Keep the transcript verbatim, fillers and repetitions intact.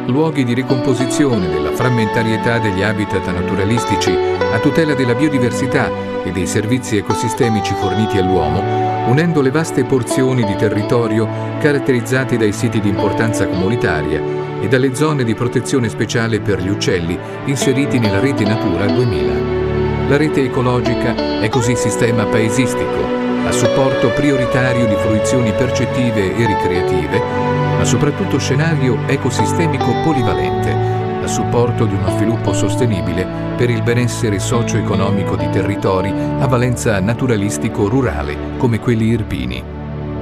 luoghi di ricomposizione della frammentarietà degli habitat naturalistici a tutela della biodiversità e dei servizi ecosistemici forniti all'uomo, unendo le vaste porzioni di territorio caratterizzati dai siti di importanza comunitaria e dalle zone di protezione speciale per gli uccelli inseriti nella Rete Natura duemila. La rete ecologica è così sistema paesistico, a supporto prioritario di fruizioni percettive e ricreative, ma soprattutto scenario ecosistemico polivalente, a supporto di uno sviluppo sostenibile per il benessere socio-economico di territori a valenza naturalistico-rurale come quelli irpini.